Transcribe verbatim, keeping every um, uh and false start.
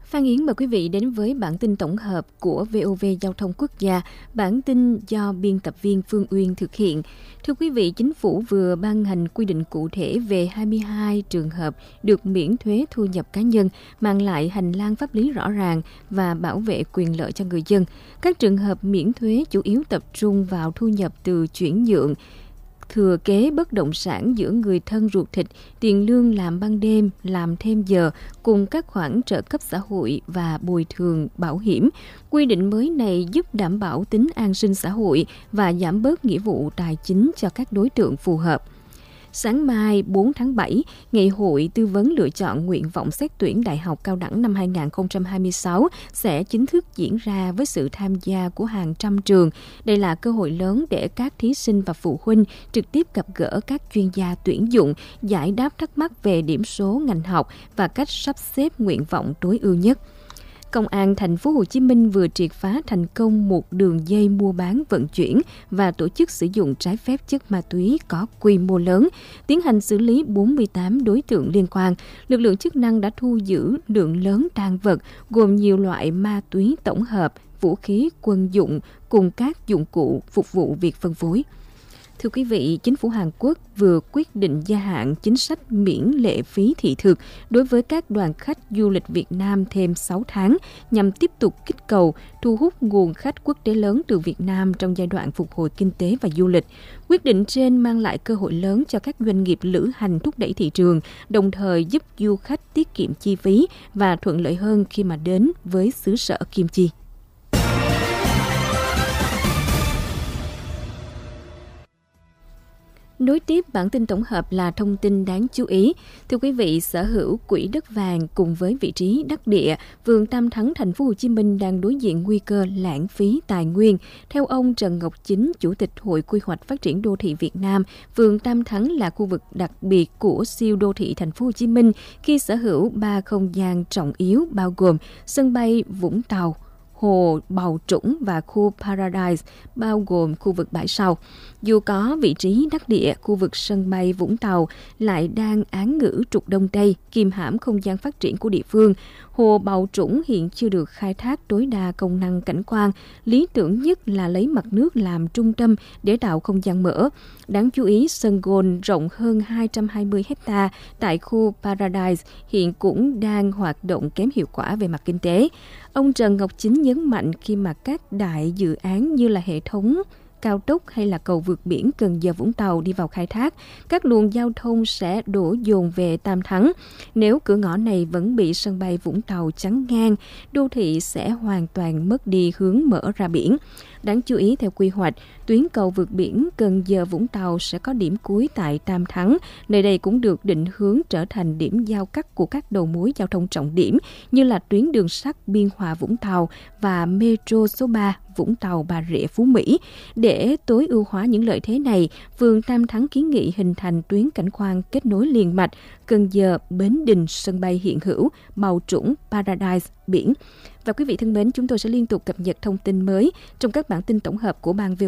Phan Yến mời quý vị đến với bản tin tổng hợp của vê o vê Giao thông Quốc gia. Bản tin do biên tập viên Phương Uyên thực hiện. Thưa quý vị, Chính phủ vừa ban hành quy định cụ thể về hai mươi hai trường hợp được miễn thuế thu nhập cá nhân, mang lại hành lang pháp lý rõ ràng và bảo vệ quyền lợi cho người dân. Các trường hợp miễn thuế chủ yếu tập trung vào thu nhập từ chuyển nhượng, thừa kế bất động sản giữa người thân ruột thịt, tiền lương làm ban đêm, làm thêm giờ, cùng các khoản trợ cấp xã hội và bồi thường bảo hiểm. Quy định mới này giúp đảm bảo tính an sinh xã hội và giảm bớt nghĩa vụ tài chính cho các đối tượng phù hợp. Sáng mai bốn tháng bảy, Ngày hội tư vấn lựa chọn nguyện vọng xét tuyển đại học cao đẳng năm hai không hai sáu sẽ chính thức diễn ra với sự tham gia của hàng trăm trường. Đây là cơ hội lớn để các thí sinh và phụ huynh trực tiếp gặp gỡ các chuyên gia tuyển dụng, giải đáp thắc mắc về điểm số ngành học và cách sắp xếp nguyện vọng tối ưu nhất. Công an thành phố Hồ Chí Minh vừa triệt phá thành công một đường dây mua bán, vận chuyển và tổ chức sử dụng trái phép chất ma túy có quy mô lớn, tiến hành xử lý bốn mươi tám đối tượng liên quan. Lực lượng chức năng đã thu giữ lượng lớn tang vật gồm nhiều loại ma túy tổng hợp, vũ khí quân dụng cùng các dụng cụ phục vụ việc phân phối. Thưa quý vị, Chính phủ Hàn Quốc vừa quyết định gia hạn chính sách miễn lệ phí thị thực đối với các đoàn khách du lịch Việt Nam thêm sáu tháng nhằm tiếp tục kích cầu, thu hút nguồn khách quốc tế lớn từ Việt Nam trong giai đoạn phục hồi kinh tế và du lịch. Quyết định trên mang lại cơ hội lớn cho các doanh nghiệp lữ hành thúc đẩy thị trường, đồng thời giúp du khách tiết kiệm chi phí và thuận lợi hơn khi mà đến với xứ sở kim chi. Nối tiếp bản tin tổng hợp là thông tin đáng chú ý. Thưa quý vị, sở hữu quỹ đất vàng cùng với vị trí đắc địa, phường Tam Thắng, thành phố Hồ Chí Minh đang đối diện nguy cơ lãng phí tài nguyên. Theo ông Trần Ngọc Chính, Chủ tịch Hội Quy hoạch Phát triển Đô thị Việt Nam, phường Tam Thắng là khu vực đặc biệt của siêu đô thị thành phố Hồ Chí Minh khi sở hữu ba không gian trọng yếu bao gồm sân bay Vũng Tàu, Hồ Bào Trũng và khu Paradise, bao gồm khu vực bãi sau. Dù có vị trí đắc địa, khu vực sân bay Vũng Tàu lại đang án ngữ trục Đông Tây, kìm hãm không gian phát triển của địa phương. Hồ Bào Trũng hiện chưa được khai thác tối đa công năng cảnh quan, lý tưởng nhất là lấy mặt nước làm trung tâm để tạo không gian mở. Đáng chú ý, sân golf rộng hơn hai trăm hai mươi héc ta tại khu Paradise hiện cũng đang hoạt động kém hiệu quả về mặt kinh tế. Ông Trần Ngọc Chính nhấn mạnh khi mà các đại dự án như là hệ thống cao tốc hay là cầu vượt biển Cần Giờ Vũng Tàu đi vào khai thác, các luồng giao thông sẽ đổ dồn về Tam Thắng. Nếu cửa ngõ này vẫn bị sân bay Vũng Tàu chắn ngang, đô thị sẽ hoàn toàn mất đi hướng mở ra biển. Đáng chú ý, theo quy hoạch, tuyến cầu vượt biển Cần Giờ Vũng Tàu sẽ có điểm cuối tại Tam Thắng. Nơi đây cũng được định hướng trở thành điểm giao cắt của các đầu mối giao thông trọng điểm như là tuyến đường sắt Biên Hòa Vũng Tàu và Metro số ba Vũng Tàu Bà Rịa Phú Mỹ. Để tối ưu hóa những lợi thế này, phường Tam Thắng kiến nghị hình thành tuyến cảnh quan kết nối liền mạch Cần Giờ, Bến Đình, sân bay hiện hữu, Bào Trũng, Paradise, biển. Và quý vị thân mến, chúng tôi sẽ liên tục cập nhật thông tin mới trong các bản tin tổng hợp của ban vê